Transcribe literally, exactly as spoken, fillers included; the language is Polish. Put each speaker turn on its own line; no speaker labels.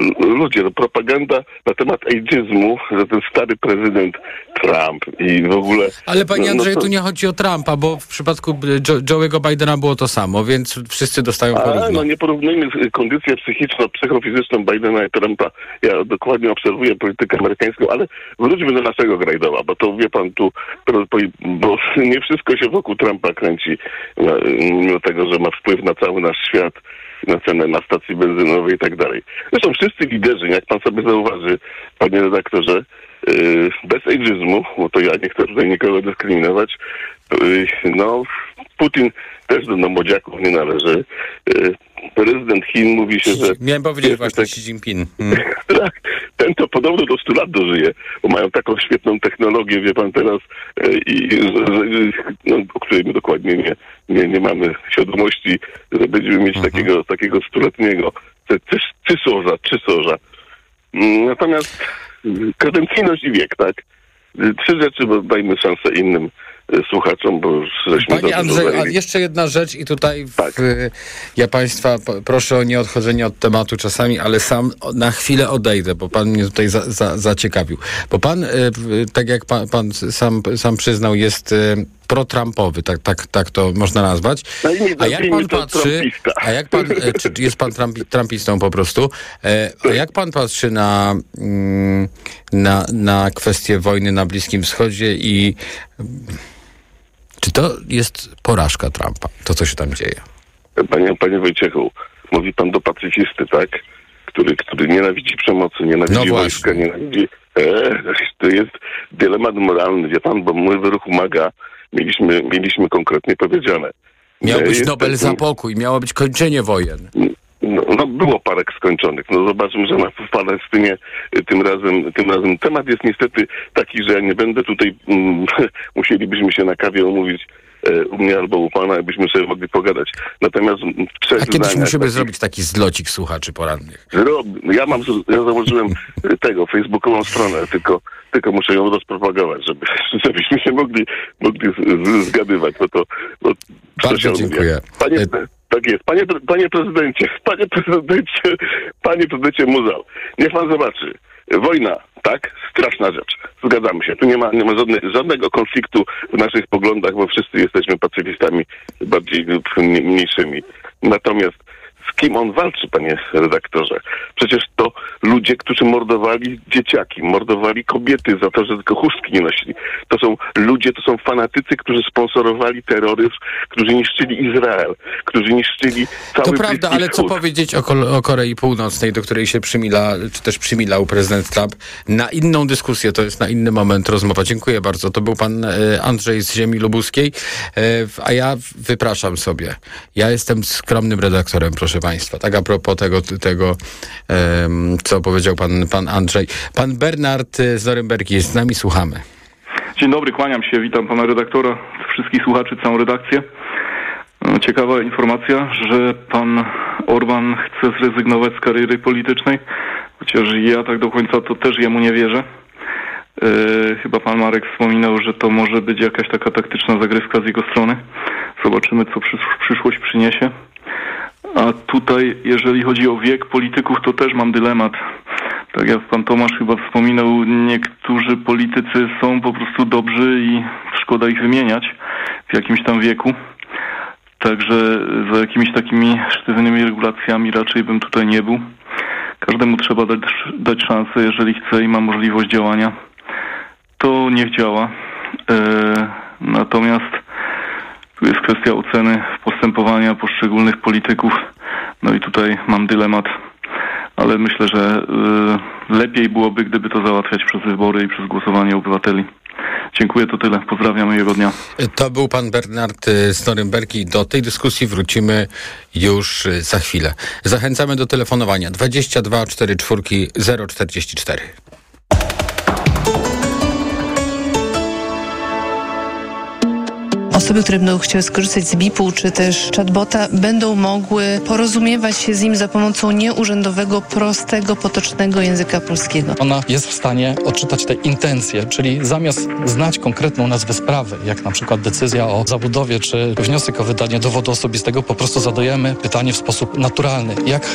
ludzie, no, propaganda na temat ageizmu, że ten stary prezydent Trump i w ogóle...
Ale panie
no,
Andrzeju,
no to...
tu nie chodzi o Trumpa, bo w przypadku jo- Joe'ego Bidena było to samo, więc wszyscy dostają porówno.
A, no nie porównujmy kondycję psychiczną, psychofizyczną Bidena i Trumpa. Ja dokładnie obserwuję politykę amerykańską, ale wróćmy do naszego Grajdoła, bo to wie pan tu, bo nie wszystko się wokół Trumpa kręci, mimo tego, że ma wpływ na cały nasz świat, na cenę na stacji benzynowej i tak dalej. Zresztą wszyscy liderzy, jak pan sobie zauważy, panie redaktorze, bez ageizmu, bo to ja nie chcę tutaj nikogo dyskryminować, no Putin też do młodziaków nie należy. Prezydent Chin mówi się, że...
Miałem powiedzieć właśnie tak, Xi Jinping. Hmm.
Tak, ten to podobno do stu lat dożyje, bo mają taką świetną technologię, wie pan teraz, i no, o której my dokładnie nie, nie, nie mamy świadomości, że będziemy mieć mhm. takiego, takiego stuletniego cysarza, cysarza. Natomiast kadencyjność i wiek, tak? Trzy rzeczy, bo dajmy szansę innym słuchaczom, bo już żeśmy...
Panie Andrzeju, a jeszcze jedna rzecz i tutaj w,
tak.
ja państwa proszę o nieodchodzenie od tematu czasami, ale sam na chwilę odejdę, bo pan mnie tutaj za, za, zaciekawił. Bo pan, tak jak pan, pan sam, sam przyznał, jest pro-Trumpowy, tak, tak, tak to można nazwać. A jak pan patrzy, a jak pan, czy jest pan Trumpi, trumpistą po prostu, a jak pan patrzy na, na, na kwestię wojny na Bliskim Wschodzie i czy to jest porażka Trumpa, to co się tam dzieje?
Panie, panie Wojciechu, mówi pan do pacyfisty, tak? Który, który nienawidzi przemocy, nienawidzi no wojska, nienawidzi... E, to jest dylemat moralny, wie pan, bo my w ruchu MAGA mieliśmy, mieliśmy konkretnie powiedziane.
Miał być jest Nobel za pokój, miało być kończenie wojen.
No, no było parę skończonych. No zobaczmy, że na, w Palestynie tym razem, tym razem temat jest niestety taki, że ja nie będę tutaj, um, musielibyśmy się na kawie umówić e, u mnie albo u pana, abyśmy sobie mogli pogadać. Natomiast w trzech
A kiedyś
zdaniach,
musimy
taki,
zrobić taki zlocik słuchaczy porannych.
Zrob, ja mam, ja założyłem tego, facebookową stronę, tylko tylko muszę ją rozpropagować, żeby, żebyśmy się mogli, mogli z, z, zgadywać. Bo to, bo
Bardzo dziękuję.
Panie, tak jest. Panie, panie prezydencie, panie prezydencie, panie prezydencie Muzał, niech pan zobaczy. Wojna, tak? Straszna rzecz. Zgadzamy się. Tu nie ma, nie ma żadne, żadnego konfliktu w naszych poglądach, bo wszyscy jesteśmy pacyfistami bardziej lub mniejszymi. Natomiast z kim on walczy, panie redaktorze? Przecież to ludzie, którzy mordowali dzieciaki, mordowali kobiety za to, że tylko chustki nie nosili. To są ludzie, to są fanatycy, którzy sponsorowali terroryzm, którzy niszczyli Izrael, którzy niszczyli cały
To prawda, ale
Wschód.
Co powiedzieć o, Ko- o Korei Północnej, do której się przymila, czy też przymilał prezydent Trump? Na inną dyskusję, to jest na inny moment rozmowa. Dziękuję bardzo. To był pan e, Andrzej z ziemi lubuskiej, e, a ja wypraszam sobie. Ja jestem skromnym redaktorem, proszę państwa. Tak a propos tego, tego um, co powiedział pan, pan Andrzej. Pan Bernard z Norymbergi jest z nami, słuchamy.
Dzień dobry, kłaniam się, witam pana redaktora, wszystkich słuchaczy, całą redakcję. Ciekawa informacja, że pan Orban chce zrezygnować z kariery politycznej, chociaż ja tak do końca to też jemu nie wierzę. Yy, chyba pan Marek wspominał, że to może być jakaś taka taktyczna zagrywka z jego strony. Zobaczymy, co przysz- przyszłość przyniesie. A tutaj, jeżeli chodzi o wiek polityków, to też mam dylemat. Tak jak pan Tomasz chyba wspominał, niektórzy politycy są po prostu dobrzy i szkoda ich wymieniać w jakimś tam wieku. Także za jakimiś takimi sztywnymi regulacjami raczej bym tutaj nie był. Każdemu trzeba dać, dać szansę, jeżeli chce i ma możliwość działania, to niech działa. E, natomiast tu jest kwestia oceny postępowania poszczególnych polityków. No i tutaj mam dylemat, ale myślę, że y, lepiej byłoby, gdyby to załatwiać przez wybory i przez głosowanie obywateli. Dziękuję, to tyle. Pozdrawiam, miłego dnia.
To był pan Bernard z Norymbergi. Do tej dyskusji wrócimy już za chwilę. Zachęcamy do telefonowania dwadzieścia dwa czterdzieści cztery zero czterdzieści cztery.
Osoby, które będą chciały skorzystać z bipu czy też chatbota, będą mogły porozumiewać się z nim za pomocą nieurzędowego, prostego, potocznego języka polskiego.
Ona jest w stanie odczytać te intencje, czyli zamiast znać konkretną nazwę sprawy, jak na przykład decyzja o zabudowie czy wniosek o wydanie dowodu osobistego, po prostu zadajemy pytanie w sposób naturalny. Jak